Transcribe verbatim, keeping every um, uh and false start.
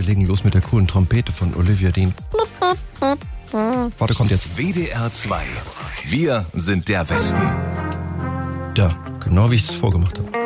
wir legen los mit der coolen Trompete von Olivia Dean. Warte, kommt jetzt. W D R zwei. Wir sind der Westen. Da, genau wie ich es vorgemacht habe.